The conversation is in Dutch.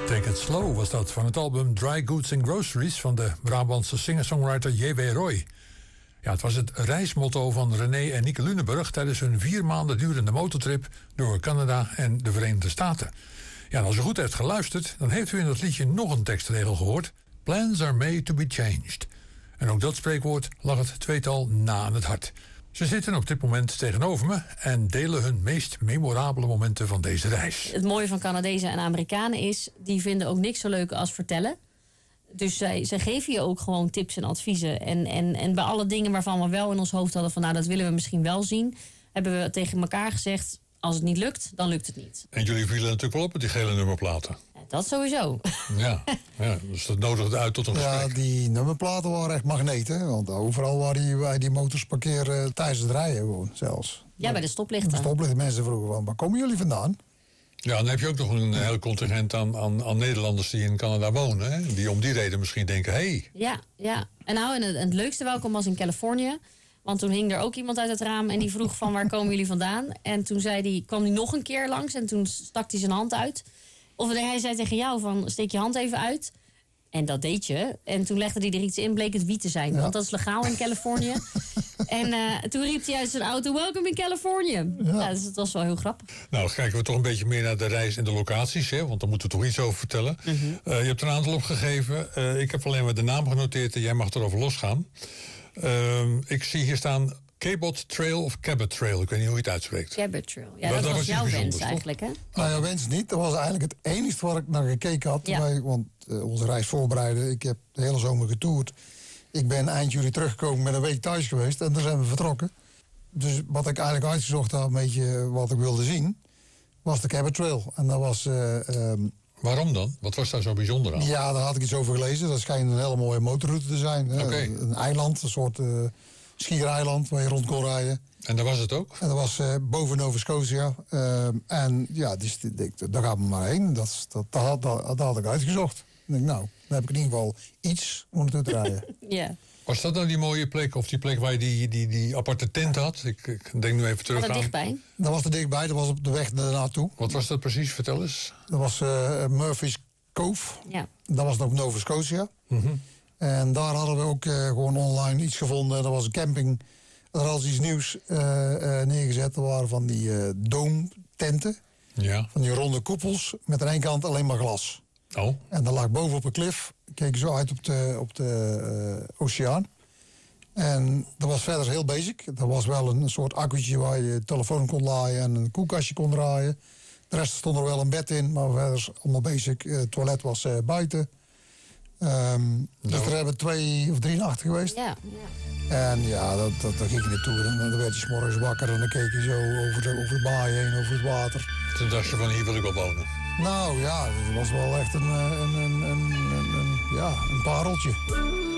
Take It Slow was dat van het album Dry Goods and Groceries van de Brabantse singer-songwriter J.W. Roy. Ja, het was het reismotto van René en Nieke Lunenburg tijdens hun 4 maanden durende motortrip door Canada en de Verenigde Staten. Ja, en als u goed heeft geluisterd, dan heeft u in dat liedje nog een tekstregel gehoord. Plans are made to be changed. En ook dat spreekwoord lag het tweetal na aan het hart. Ze zitten op dit moment tegenover me en delen hun meest memorabele momenten van deze reis. Het mooie van Canadezen en Amerikanen is, die vinden ook niks zo leuk als vertellen. Dus zij geven je ook gewoon tips en adviezen. En bij alle dingen waarvan we wel in ons hoofd hadden van, nou, dat willen we misschien wel zien, hebben we tegen elkaar gezegd, als het niet lukt, dan lukt het niet. En jullie vielen natuurlijk wel op met die gele nummerplaten. Ja, dat sowieso. Ja, dus dat nodigde uit tot een gesprek. Ja, die nummerplaten waren echt magneten. Want overal waar wij die motors parkeren tijdens het rijden gewoon zelfs. Ja, bij de stoplichten. De stoplichten, mensen vroegen van, waar komen jullie vandaan? Ja, dan heb je ook nog een heel contingent aan Nederlanders die in Canada wonen. Hè? Die om die reden misschien denken, hey. Ja. En het leukste welkom was in Californië. Want toen hing er ook iemand uit het raam en die vroeg van, waar komen jullie vandaan? En toen kwam hij nog een keer langs en toen stak hij zijn hand uit. Of hij zei tegen jou van, steek je hand even uit. En dat deed je. En toen legde hij er iets in, bleek het wiet te zijn. Ja. Want dat is legaal in Californië. En toen riep hij uit zijn auto, welcome in Californië. Ja, dus dat was wel heel grappig. Nou, dan kijken we toch een beetje meer naar de reis en de locaties. Hè? Want daar moeten we toch iets over vertellen. Mm-hmm. Je hebt er een aantal opgegeven. Ik heb alleen maar de naam genoteerd en jij mag erover losgaan. Ik zie hier staan Cabot Trail of Cabot Trail. Ik weet niet hoe je het uitspreekt. Cabot Trail. Ja, dat was jouw wens eigenlijk, hè? Nou ja, wens niet. Dat was eigenlijk het enige waar ik naar gekeken had. Ja. Want onze reis voorbereiden. Ik heb de hele zomer getoerd. Ik ben eind juli teruggekomen, met een week thuis geweest. En daar zijn we vertrokken. Dus wat ik eigenlijk uitgezocht had, een beetje wat ik wilde zien, was de Cabot Trail. En dat was... Waarom dan? Wat was daar zo bijzonder aan? Ja, daar had ik iets over gelezen. Dat schijnt een hele mooie motorroute te zijn. Okay. Een eiland, een soort schiereiland waar je rond kon rijden. En daar was het ook? En dat was boven Nova Scotia. En ja, dus, daar gaan we maar heen. Dat had ik uitgezocht. Ik denk, nou, dan heb ik in ieder geval iets om naartoe te rijden. Ja. Was dat nou die mooie plek, of die plek waar je die aparte tent had? Ik denk nu even terug aan. Was dat dichtbij? Dat was er dichtbij, dat was op de weg naartoe. Wat was dat precies? Vertel eens. Dat was Murphy's Cove. Ja. Dat was op Nova Scotia. Mm-hmm. En daar hadden we ook gewoon online iets gevonden. Dat was een camping. Daar hadden ze iets nieuws neergezet. Er waren van die doomtenten. Ja. Van die ronde koepels met aan één kant alleen maar glas. Oh. En dat lag boven op een klif. Keken zo uit op de oceaan. En dat was verder heel basic. Er was wel een soort accu'tje waar je telefoon kon laaien en een koelkastje kon draaien. De rest stond er wel een bed in, maar verder allemaal basic. Het toilet was buiten. Dus daar hebben we 2 of 3 nachten geweest. Ja. En ja, daar ging je naartoe. En dan werd je 's morgens wakker en dan keek je zo over de baai heen, over het water. Toen dacht je van, hier wil ik wel wonen. Nou ja, het was wel echt een pareltje.